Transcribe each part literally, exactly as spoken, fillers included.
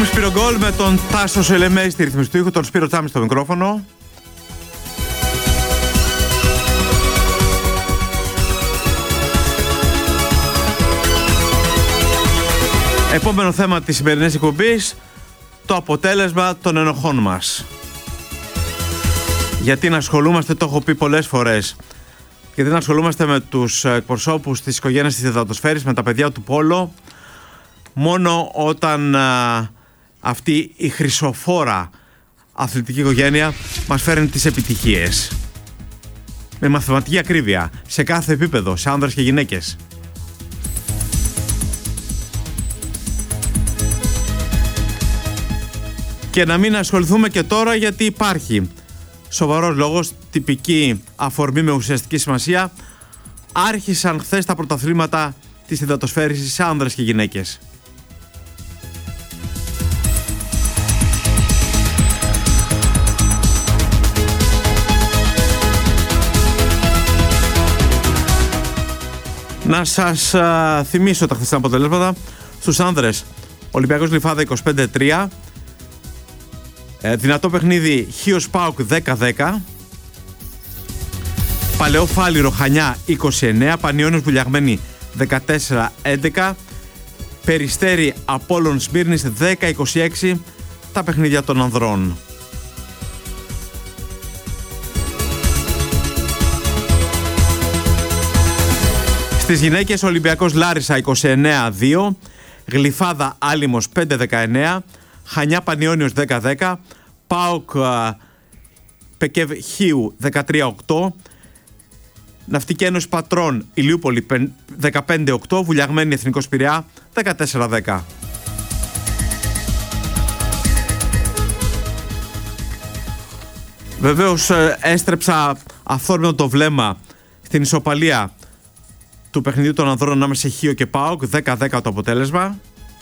Ακούμε Σπύρο Γκολ με τον Τάσο Σελεμέη στη ρυθμιστή του ήχου, τον Σπύρο Τσάμι στο μικρόφωνο. Επόμενο θέμα της σημερινής εκπομπής, το αποτέλεσμα των ενοχών μας. Γιατί να ασχολούμαστε, το έχω πει πολλές φορές, γιατί να ασχολούμαστε με τους εκπροσώπους της οικογένειας της υδατοσφαίρης, με τα παιδιά του Πόλο, μόνο όταν α, αυτή η χρυσοφόρα αθλητική οικογένεια μας φέρνει τις επιτυχίες. Με μαθηματική ακρίβεια, σε κάθε επίπεδο, σε άνδρες και γυναίκες. Και να μην ασχοληθούμε και τώρα, γιατί υπάρχει σοβαρός λόγος, τυπική αφορμή με ουσιαστική σημασία. Άρχισαν χθες τα πρωταθλήματα της υδατοσφαίρησης σε άνδρες και γυναίκες. Να σας α, θυμίσω τα χθεσινά αποτελέσματα. Στους άνδρες, Ολυμπιακός Γλυφάδα είκοσι πέντε τρία, ε, δυνατό παιχνίδι Χίος ΠΑΟΚ δέκα δέκα, Παλαιό Φάληρο Χανιά είκοσι εννέα, Πανιώνιος Βουλιαγμένη δεκατέσσερα έντεκα, Περιστέρι Απόλλων Σμύρνης δέκα είκοσι έξι, τα παιχνίδια των ανδρών. Στις γυναίκες, Ολυμπιακός Λάρισα είκοσι εννέα δύο, Γλυφάδα Άλυμος πέντε δεκαεννέα, Χανιά Πανιώνιος δέκα δέκα, ΠΑΟΚ Πεκεύ Χίου δεκατρία οκτώ, Ναυτική Ένωση Πατρών Ηλιούπολη δεκαπέντε οκτώ, Βουλιαγμένη Εθνικός Πειραιά δεκατέσσερα δέκα. Βεβαίως έστρεψα αυθόρμητο το βλέμμα στην ισοπαλία του παιχνιδιού των ανδρών ανάμεσα σε Χίο και ΠΑΟΚ, δέκα δέκα το αποτέλεσμα.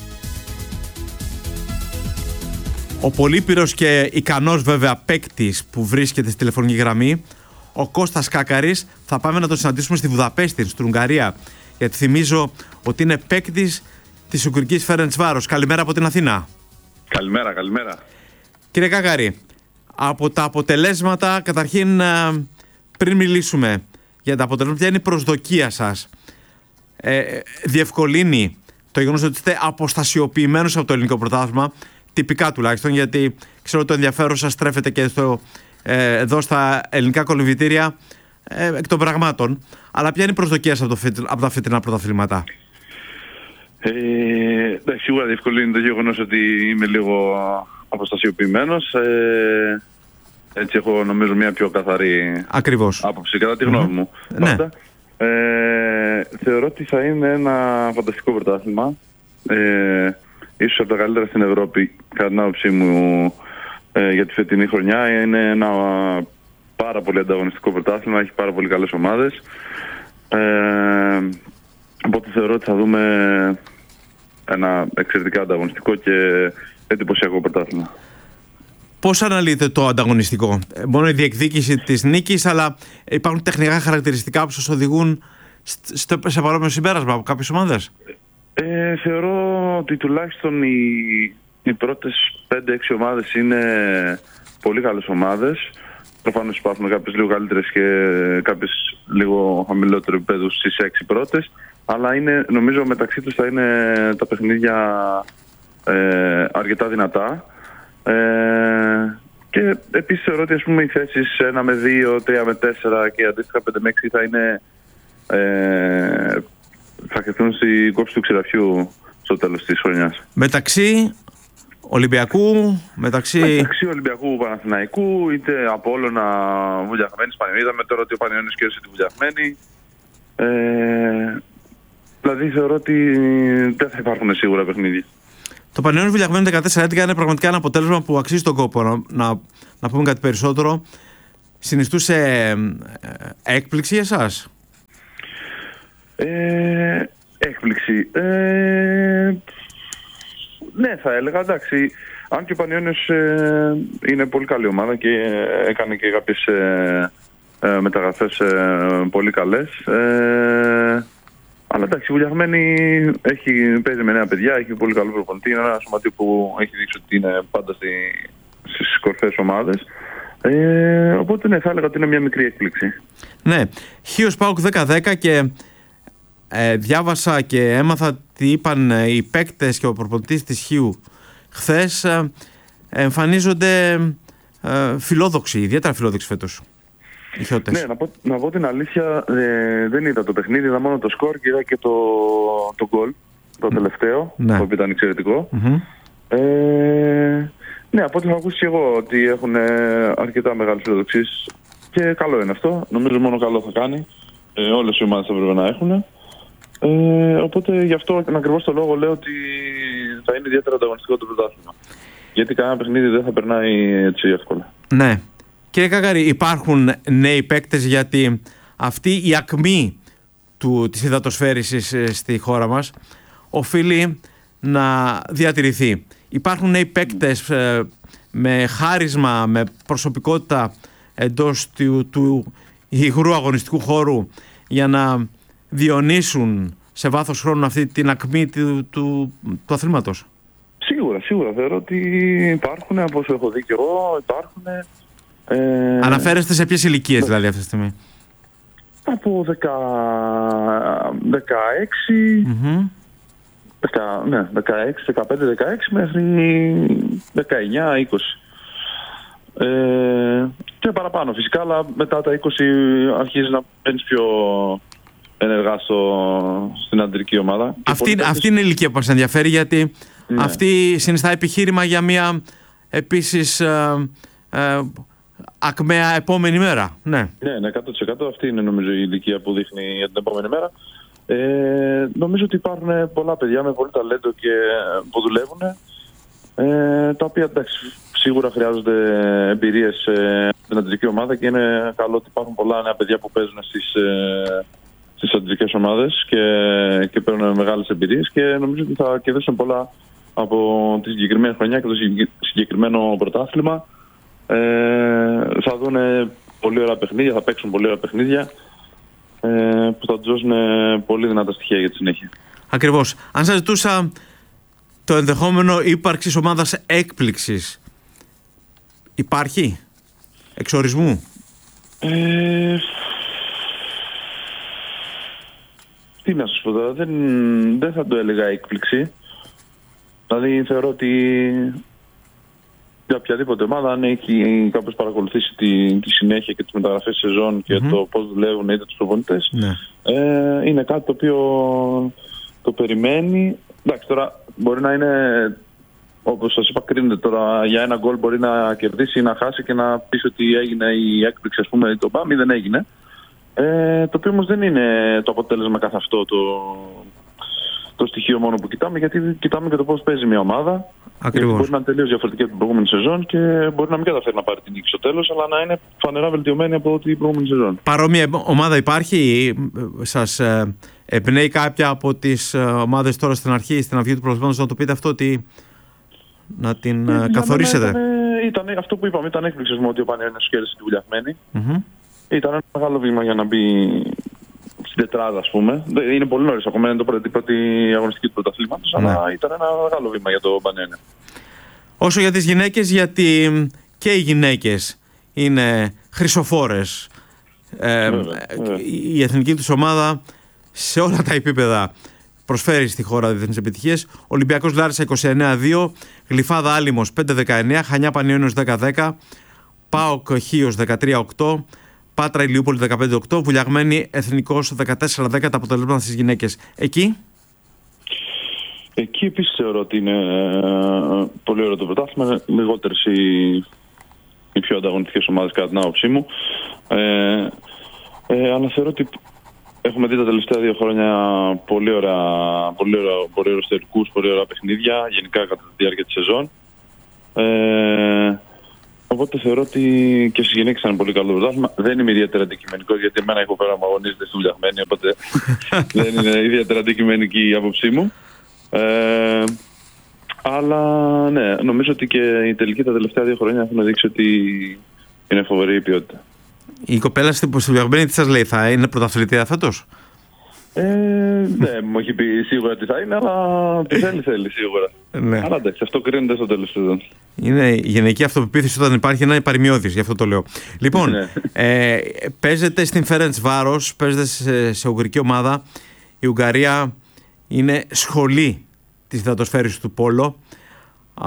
Ο πολύπειρος και ικανός βέβαια παίκτης που βρίσκεται στη τηλεφωνική γραμμή, ο Κώστας Κάκαρης, θα πάμε να τον συναντήσουμε στη Βουδαπέστη, στην Ουγγαρία, γιατί θυμίζω ότι είναι παίκτης της Ουγγρικής Φέρεντσβάρος. Καλημέρα από την Αθήνα. Καλημέρα, καλημέρα. Κύριε Κάκαρη, από τα αποτελέσματα, καταρχήν πριν μιλήσουμε για τα αποτελέσματα, ποια είναι η προσδοκία σας? Ε, διευκολύνει το γεγονός ότι είστε αποστασιοποιημένος από το ελληνικό πρωτάθλημα, τυπικά τουλάχιστον, γιατί ξέρω ότι το ενδιαφέρον σας στρέφεται και στο, ε, εδώ στα ελληνικά κολυμβητήρια ε, εκ των πραγμάτων. Αλλά ποια είναι η προσδοκία σας από, το, από τα φετινά πρωταθλήματα? Ε, ναι, σίγουρα διευκολύνει το γεγονός ότι είμαι λίγο αποστασιοποιημένος. Ε, έτσι έχω νομίζω μια πιο καθαρή Ακριβώς. άποψη, κατά τη γνώμη mm-hmm. μου. Ναι. Ε, θεωρώ ότι θα είναι ένα φανταστικό πρωτάθλημα. Ε, ίσως από τα καλύτερα στην Ευρώπη, κατά την άποψή μου, ε, για τη φετινή χρονιά. Είναι ένα πάρα πολύ ανταγωνιστικό πρωτάθλημα, έχει πάρα πολύ καλές ομάδες. Ε, οπότε θεωρώ ότι θα δούμε ένα εξαιρετικά ανταγωνιστικό και εντυπωσιακό πρωτάθλημα. Πώς αναλύετε το ανταγωνιστικό? Μόνο η διεκδίκηση της νίκης, αλλά υπάρχουν τεχνικά χαρακτηριστικά που σας οδηγούν σε παρόμοιο συμπέρασμα από κάποιες ομάδες? Ε, θεωρώ ότι τουλάχιστον οι, οι πρώτες πέντε έξι ομάδες είναι πολύ καλές ομάδες. Προφανώς υπάρχουν κάποιες λίγο καλύτερες και κάποιες λίγο χαμηλότερο επίπεδο στις έξι πρώτες. Αλλά είναι, νομίζω μεταξύ τους θα είναι τα παιχνίδια ε, αρκετά δυνατά. Ε, και επίσης θεωρώ ότι, ας πούμε, οι θέσεις ένα με δύο, τρία με τέσσερα και αντίστοιχα πέντε με έξι θα είναι ε, θα χεθούν στη κόψη του ξηραφιού στο τέλος της χρονιάς. Μεταξύ Ολυμπιακού, μεταξύ... μεταξύ Ολυμπιακού, Παναθηναϊκού, είτε Απόλλωνα, Βουλιαγμένης, Πανιώνιος. Είδαμε τώρα ότι ο Πανιώνιος κέρδισε τη Βουλιαγμένη. Ε, δηλαδή θεωρώ ότι δεν θα υπάρχουν σίγουρα παιχνίδια. Το Πανιώνιος Βουλιαγμένη δεκατέσσερα έντεκα είναι πραγματικά ένα αποτέλεσμα που αξίζει τον κόπο. Να, να, να πούμε κάτι περισσότερο. Συνιστούσε ε, έκπληξη εσάς? Ε, έκπληξη. Ε, ναι, θα έλεγα, εντάξει. Αν και ο Πανιώνιος ε, είναι πολύ καλή ομάδα και έκανε και κάποιες ε, ε, μεταγραφές ε, πολύ καλές. Ε, Αλλά εντάξει, η Βουλιαγμένη έχει, παίζει με νέα παιδιά, έχει πολύ καλό προπονητή. Είναι ένα σωματείο που έχει δείξει ότι είναι πάντα στη, στις κορυφαίες ομάδες. Ε, οπότε ναι, θα έλεγα ότι είναι μια μικρή έκπληξη. Ναι, Χίος ΠΑΟΚ δέκα δέκα και ε, διάβασα και έμαθα τι είπαν οι παίκτες και ο προπονητής της Χίου χθες. Ε, εμφανίζονται ε, φιλόδοξοι, ιδιαίτερα φιλόδοξοι φέτος. Ναι, να πω, να πω την αλήθεια, ε, δεν είδα το παιχνίδι, είδα μόνο το σκορ και είδα και το, το γκολ, το τελευταίο, ναι. Το οποίο ήταν εξαιρετικό. Mm-hmm. Ε, ναι, από ό,τι έχω ακούσει και εγώ ότι έχουν αρκετά μεγάλες φιλοδοξίες και καλό είναι αυτό. Νομίζω μόνο καλό θα κάνει. Ε, όλες οι ομάδες θα πρέπει να έχουν. Ε, οπότε γι' αυτό ακριβώς το λόγο λέω ότι θα είναι ιδιαίτερα ανταγωνιστικό το πρωτάθλημα. Γιατί κανένα παιχνίδι δεν θα περνάει έτσι εύκολα. Ναι. Κύριε Κακάρη, υπάρχουν νέοι παίκτες, γιατί αυτή η ακμή του, της υδατοσφαίρισης στη χώρα μας οφείλει να διατηρηθεί. Υπάρχουν νέοι παίκτες ε, με χάρισμα, με προσωπικότητα εντός του, του υγρού αγωνιστικού χώρου για να διονύσουν σε βάθος χρόνου αυτή την ακμή του, του, του αθλήματος. Σίγουρα, σίγουρα. Θεωρώ ότι υπάρχουν, από όσο έχω δει και εγώ, υπάρχουν. Ε... Αναφέρεστε σε ποιες ηλικίες δηλαδή αυτή τη στιγμή? Από δεκαέξι, mm-hmm. δεκα, ναι, δεκαέξι, δεκαπέντε, δεκαέξι μέχρι δεκαεννιά, είκοσι. Ε, και παραπάνω φυσικά, αλλά μετά τα είκοσι αρχίζει να μπαίνεις πιο ενεργά στο, στην αντρική ομάδα. Αυτή, αυτή είναι η ηλικία που μας ενδιαφέρει, γιατί ναι. Αυτή συνιστά επιχείρημα για μια επίσης ε, ε, ακμαία επόμενη μέρα. Ναι. Ναι, ναι, εκατό τοις εκατό αυτή είναι νομίζω η ηλικία που δείχνει για την επόμενη μέρα. Ε, νομίζω ότι υπάρχουν πολλά παιδιά με πολύ ταλέντο και που δουλεύουν, ε, τα οποία εντάξει, σίγουρα χρειάζονται εμπειρίες ε, στην αντρική ομάδα και είναι καλό ότι υπάρχουν πολλά νέα παιδιά που παίζουν στις, ε, στις αντρικές ομάδες και, και παίρνουν μεγάλες εμπειρίες και νομίζω ότι θα κερδίσουν πολλά από τη συγκεκριμένη χρονιά και το συγκεκριμένο πρωτάθλημα. Ε, θα δουν πολύ ωραία παιχνίδια, θα παίξουν πολύ ωραία παιχνίδια ε, που θα τους δώσουν πολύ δυνατά στοιχεία για τη συνέχεια. Ακριβώς. Αν σας ζητούσα το ενδεχόμενο ύπαρξης ομάδας έκπληξης, υπάρχει εξορισμού? Ε, τι να σας πω τώρα, δεν, δεν θα το έλεγα έκπληξη. Δηλαδή θεωρώ ότι για οποιαδήποτε ομάδα, αν έχει κάποιος παρακολουθήσει τη, τη συνέχεια και τις μεταγραφές σεζόν και mm-hmm. το πώς δουλεύουν είτε τους προπονητές, ναι. ε, είναι κάτι το οποίο το περιμένει. Εντάξει, τώρα μπορεί να είναι, όπως σας είπα, κρίνεται τώρα για ένα γκολ, μπορεί να κερδίσει ή να χάσει και να πεις ότι έγινε η έκπληξη, ας πούμε, το μπαμ ή δεν έγινε. Ε, το οποίο όμως δεν είναι το αποτέλεσμα καθ' αυτό το, το στοιχείο μόνο που κοιτάμε, γιατί κοιτάμε και το πώς παίζει μια ομάδα. Ακριβώς. Μπορεί να είναι τελείως διαφορετική από την προηγούμενη σεζόν και μπορεί να μην καταφέρει να πάρει την νίκη στο τέλος, αλλά να είναι φανερά βελτιωμένη από την προηγούμενη σεζόν. Παρόμοια ομάδα υπάρχει? Σας ε, εμπνέει κάποια από τις ομάδες τώρα στην αρχή, στην αυγή του πρωταθλήματος, να το πείτε αυτό, ότι να την ε, καθορίσετε? Ήταν, ήταν αυτό που είπαμε, ήταν έκπληξη ότι ο Πανιόνιος κέρδισε τη Βουλιαγμένη. Mm-hmm. Ήταν ένα μεγάλο βήμα για να μπει στην τετράδα, ας πούμε. Είναι πολύ νωρίς ακόμα, είναι το πρώτη, πρώτη αγωνιστική του πρωταθλήματος, ναι. Αλλά ήταν ένα μεγάλο βήμα για το Πανιόνιο. Όσο για τις γυναίκες, γιατί και οι γυναίκες είναι χρυσοφόρες. Ε, βέβαια, βέβαια. Η εθνική τους ομάδα σε όλα τα επίπεδα προσφέρει στη χώρα διεθνείς επιτυχίες. Ολυμπιακός Λάρισα είκοσι εννέα δύο, Γλυφάδα Άλυμος πέντε δεκαεννέα, Χανιά Πανιόνιος δέκα δέκα, ΠΑΟΚ Χίος δεκατρία οκτώ, Πάτρα Ηλιούπολη δεκαπέντε οκτώ, Βουλιαγμένη Εθνικός δεκατέσσερα δέκα, τα αποτελέσματα στις γυναίκες. Εκεί? Εκεί επίσης θεωρώ ότι είναι πολύ ωραίο το πρωτάθλημα. Λιγότερες οι, οι πιο ανταγωνιστικές ομάδες κατά την άποψή μου. Ε, ε, αλλά θεωρώ ότι έχουμε δει τα τελευταία δύο χρόνια πολύ ωραία, πολύ ωραία, πολύ ωραίους τελικούς, πολύ ωραία παιχνίδια, γενικά κατά τη διάρκεια της σεζόν. Ε, Οπότε θεωρώ ότι και στις γυναίκες είναι πολύ καλό το πρωτάθλημα. Δεν είμαι ιδιαίτερα αντικειμενικός, γιατί εμένα έχω πέρα μου αγωνίζεται στη Βουλιαγμένη, οπότε δεν είναι ιδιαίτερα αντικειμενική η άποψή μου. Ε, αλλά ναι, νομίζω ότι και οι τελικοί τα τελευταία δύο χρόνια έχουν δείξει ότι είναι φοβερή η ποιότητα. Η κοπέλα στη Βουλιαγμένη τι σας λέει, θα είναι πρωταθλητή φέτος? Ε, ναι, μου έχει πει σίγουρα τι θα είναι, αλλά τι θέλει, θέλει σίγουρα. Ναι. Αλλά εντάξει, αυτό κρίνεται στο τέλος του σεζόν. Είναι η γενική αυτοπεποίθηση όταν υπάρχει ένα παρημιώδης, γι' αυτό το λέω. Λοιπόν, Ναι. ε, παίζετε στην Φέρεντσβάρος, παίζετε σε, σε ουγγρική ομάδα. Η Ουγγαρία είναι σχολή της υδατοσφαίρησης του πόλο. Α,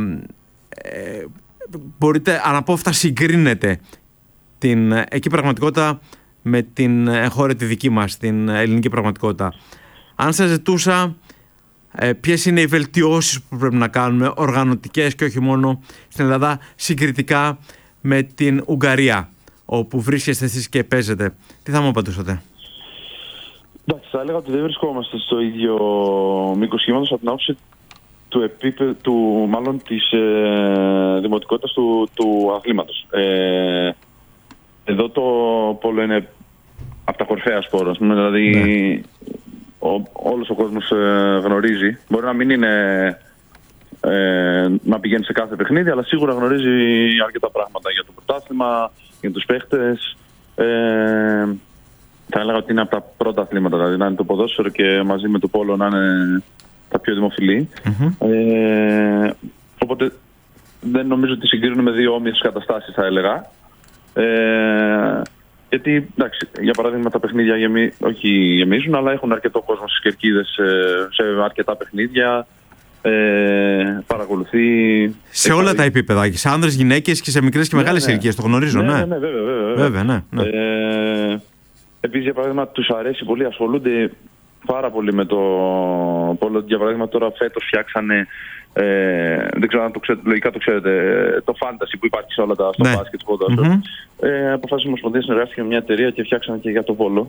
ε, μπορείτε αναπόφευκτα συγκρίνετε την εκεί πραγματικότητα με την εγχώρια τη δική μας, την ελληνική πραγματικότητα. Αν σας ζητούσα ε, ποιες είναι οι βελτιώσεις που πρέπει να κάνουμε, οργανωτικές και όχι μόνο στην Ελλάδα, συγκριτικά με την Ουγγαρία, όπου βρίσκεστε εσείς και παίζετε, τι θα μου απαντούσατε? Εντάξει, θα έλεγα ότι δεν βρισκόμαστε στο ίδιο μήκος κύματος από την άποψη του επίπεδου, του, μάλλον της ε, δημοτικότητας του, του αθλήματος. Ε, εδώ το πόλο είναι από τα κορυφαία σπόρα, ας πούμε, δηλαδή ναι. ο, όλος ο κόσμος ε, γνωρίζει. Μπορεί να μην είναι ε, να πηγαίνει σε κάθε παιχνίδι, αλλά σίγουρα γνωρίζει αρκετά πράγματα για το πρωτάθλημα, για τους παίχτες. Ε, θα έλεγα ότι είναι από τα πρώτα αθλήματα, δηλαδή να είναι το ποδόσφαιρο και μαζί με το πόλο να είναι τα πιο δημοφιλή. Mm-hmm. Ε, οπότε δεν νομίζω ότι συγκρίνουμε δύο όμοιες καταστάσεις, θα έλεγα. Ε, γιατί, εντάξει, για παράδειγμα τα παιχνίδια γεμί, όχι γεμίζουν, αλλά έχουν αρκετό κόσμο στις κερκίδες σε αρκετά παιχνίδια. Ε, παρακολουθεί σε όλα τα επίπεδα, και σε άνδρες, γυναίκες και σε μικρές και ναι, μεγάλες ναι. ηλικίες, το γνωρίζω. Ναι, ναι, ναι, ναι, βέβαια, βέβαια, βέβαια ναι, ναι. Ε, επίσης, για παράδειγμα, τους αρέσει πολύ, ασχολούνται πάρα πολύ με το πόλο. Για παράδειγμα, τώρα φέτος φτιάξανε, ε, δεν ξέρω αν το ξέρετε, λογικά το ξέρετε, το fantasy που υπάρχει σε όλα τα στο ναι. μπάσκετ, στο ποδόσφαιρο. Mm-hmm. Ε, αποφάσισε η Ομοσπονδία, συνεργάστηκε με μια εταιρεία και φτιάξανε και για το πόλο.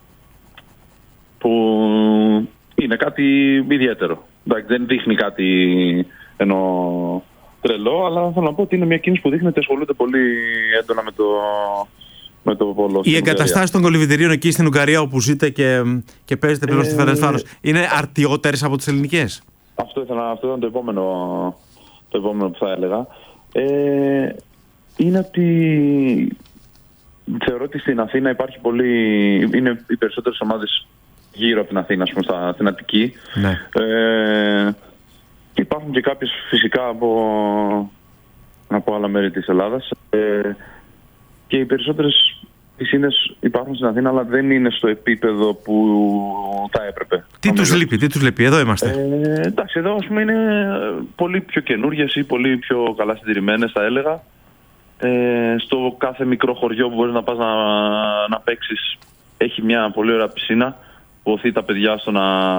Που είναι κάτι ιδιαίτερο. Εντάξει, δεν δείχνει κάτι ενώ τρελό, αλλά θέλω να πω ότι είναι μια κίνηση που δείχνει ότι ασχολούνται πολύ έντονα με το, με το πόλο. Οι εγκαταστάσεις των κολυμβητηρίων εκεί στην Ουγγαρία όπου ζείτε και, και παίζετε πλέον ε, στη Φερεντσβάρος είναι αρτιότερες από τις ελληνικές? Αυτό, ήθελα, αυτό ήταν το επόμενο, το επόμενο που θα έλεγα. Ε, είναι ότι θεωρώ ότι στην Αθήνα υπάρχει πολύ. Είναι οι περισσότερες ομάδες γύρω από την Αθήνα, ας πούμε, στα, στην Αττική. Ναι. Ε, υπάρχουν και κάποιες φυσικά από, από άλλα μέρη της Ελλάδας. Ε, και οι περισσότερες πισίνες υπάρχουν στην Αθήνα, αλλά δεν είναι στο επίπεδο που θα έπρεπε. Τι τους λείπει, τι τους λείπει, εδώ είμαστε. Ε, εντάξει, εδώ ας πούμε είναι πολύ πιο καινούργιες ή πολύ πιο καλά συντηρημένες, θα έλεγα. Ε, στο κάθε μικρό χωριό που μπορείς να πας να, να παίξεις έχει μια πολύ ωραία πισίνα που οθεί τα παιδιά στο να,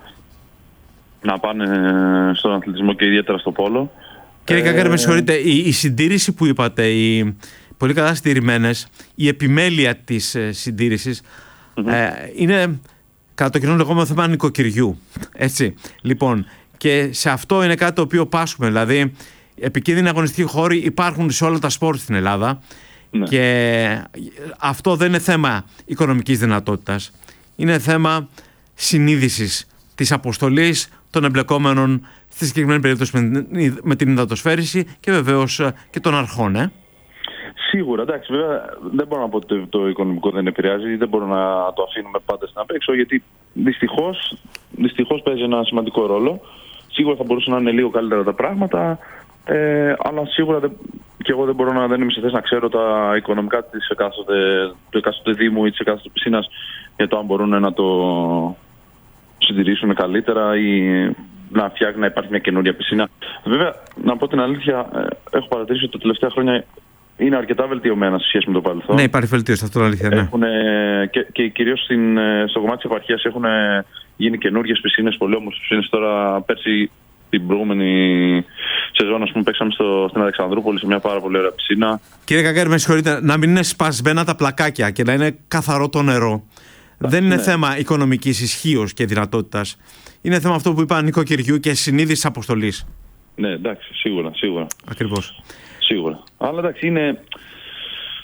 να πάνε στον αθλητισμό και ιδιαίτερα στο πόλο. Κύριε ε, Κακάρη, με συγχωρείτε, η, η συντήρηση που είπατε, οι πολύ καλά συντηρημένες, η επιμέλεια της ε, συντήρησης mm-hmm. ε, είναι κατά το κοινό λεγόμενο θέμα νοικοκυριού. Έτσι. Λοιπόν, και σε αυτό είναι κάτι το οποίο πάσχουμε. Δηλαδή, επικίνδυνοι αγωνιστικοί χώροι υπάρχουν σε όλα τα σπορ στην Ελλάδα ναι. και αυτό δεν είναι θέμα οικονομικής δυνατότητας. Είναι θέμα συνείδησης της αποστολής των εμπλεκόμενων στη συγκεκριμένη περίπτωση με την υδατοσφαίριση και βεβαίως και των αρχών. Ε? Σίγουρα, εντάξει, βέβαια δεν μπορώ να πω ότι το οικονομικό δεν επηρεάζει, δεν μπορώ να το αφήνουμε πάντα στην απέξω, γιατί δυστυχώς, δυστυχώς παίζει ένα σημαντικό ρόλο. Σίγουρα θα μπορούσαν να είναι λίγο καλύτερα τα πράγματα, ε, αλλά σίγουρα δεν, και εγώ δεν μπορώ να δεν είμαι σε θέση να ξέρω τα οικονομικά της εκάστοτε, του εκάστοτε δήμου ή της εκάστοτε πισίνας για το αν μπορούν να το συντηρήσουν καλύτερα ή να φτιάχνει να υπάρχει μια καινούρια πισίνα. Βέβαια, να πω την αλήθεια, έχω παρατηρήσει ότι τα τελευταία χρόνια είναι αρκετά βελτιωμένα σε σχέση με το παρελθόν. Ναι, υπάρχει βελτίωση, αυτό είναι αλήθεια. Ναι. Έχουν, και, και κυρίως στην, στο κομμάτι της επαρχίας έχουν γίνει καινούργιες πισίνες, πολύ όμορφες πισίνες. Τώρα, πέρσι, την προηγούμενη σεζόν, ας πούμε, παίξαμε στο, στην Αλεξανδρούπολη σε μια πάρα πολύ ωραία πισίνα. Κύριε Κακάρη, με συγχωρείτε, να μην είναι σπασμένα τα πλακάκια και να είναι καθαρό το νερό. Α, δεν είναι ναι. θέμα οικονομικής ισχύως και δυνατότητας. Είναι θέμα αυτό που είπα νοικοκυριού και συνείδησης αποστολής. Ναι, εντάξει, σίγουρα, σίγουρα. Ακριβώς. Σίγουρα. Αλλά εντάξει, είναι.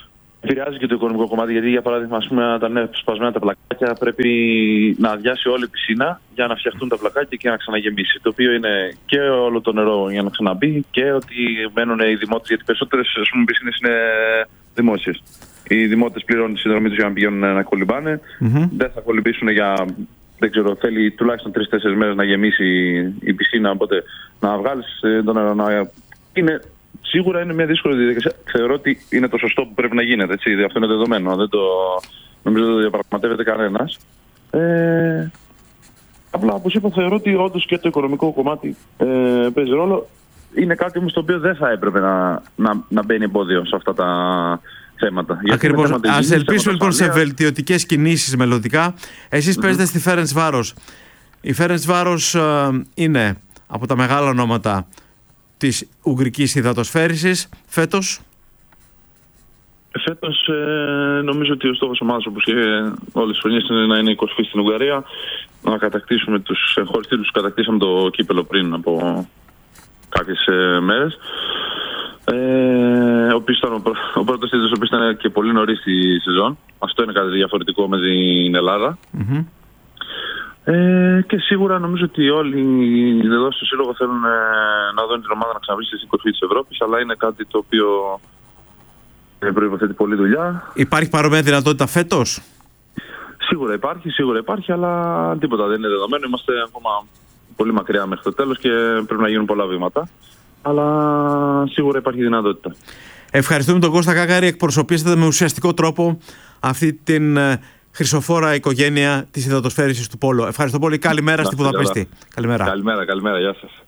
επηρεάζει και το οικονομικό κομμάτι, γιατί για παράδειγμα, ας πούμε, όταν είναι σπασμένα τα πλακάκια, πρέπει να αδειάσει όλη η πισίνα για να φτιαχτούν τα πλακάκια και να ξαναγεμίσει. Το οποίο είναι και όλο το νερό για να ξαναμπεί και ότι μένουν οι δημότες, γιατί περισσότερες πισίνες είναι δημόσιες. Οι δημότες πληρώνουν τη συνδρομή τους για να πηγαίνουν να κολυμπάνε. Mm-hmm. Δεν θα κολυμπήσουν για. Δεν ξέρω, θέλει τουλάχιστον τρεις-τέσσερις μέρες να γεμίσει η πισίνα. Οπότε να βγάλεις το νερό. Να... Είναι. Σίγουρα είναι μια δύσκολη διαδικασία. Θεωρώ ότι είναι το σωστό που πρέπει να γίνεται. Έτσι. Αυτό είναι δεδομένο. Δεν το, νομίζω δεν το διαπραγματεύεται κανένας. Ε, απλά, όπως είπα, θεωρώ ότι όντως και το οικονομικό κομμάτι ε, παίζει ρόλο. Είναι κάτι όμως το οποίο δεν θα έπρεπε να, να, να μπαίνει εμπόδιο σε αυτά τα θέματα. Ακριβώς. Ας ελπίσουμε λοιπόν σε βελτιωτικές κινήσεις μελλοντικά. Εσείς mm-hmm. παίζετε στη Φέρεντσβάρος. Η Φέρεντσβάρος ε, είναι από τα μεγάλα ονόματα της Ουγγρικής υδατοσφαίρισης φέτος. Φέτος ε, νομίζω ότι ο στόχος ομάδας, όπως και όλες τις χρονιές, είναι να είναι η κορυφή στην Ουγγαρία, να κατακτήσουμε τους χωριστή τους. Κατακτήσαμε το κύπελο πριν από κάποιες ε, μέρες. Ε, ο, ήταν ο, ο πρώτος τίτλος, ο οποίος ήταν και πολύ νωρίς στη σεζόν. Αυτό είναι κάτι διαφορετικό με την Ελλάδα. Mm-hmm. Ε, και σίγουρα νομίζω ότι όλοι εδώ στο Σύλλογο θέλουν ε, να δουν την ομάδα να ξαναβρίσκεται στην κορυφή της Ευρώπης, αλλά είναι κάτι το οποίο ε, προϋποθέτει πολλή δουλειά. Υπάρχει παρόμοια δυνατότητα φέτος? Σίγουρα υπάρχει, σίγουρα υπάρχει, αλλά τίποτα δεν είναι δεδομένο. Είμαστε ακόμα πολύ μακριά μέχρι το τέλος και πρέπει να γίνουν πολλά βήματα. Αλλά σίγουρα υπάρχει δυνατότητα. Ευχαριστούμε τον Κώστα Κάκαρη. Εκπροσωπήσατε με ουσιαστικό τρόπο αυτή την χρυσοφόρα οικογένεια της υδατοσφαίρισης του Πόλο. Ευχαριστώ πολύ. Καλημέρα στη Βουδαπέστη. Καλημέρα. Καλημέρα, καλημέρα. Γεια σας.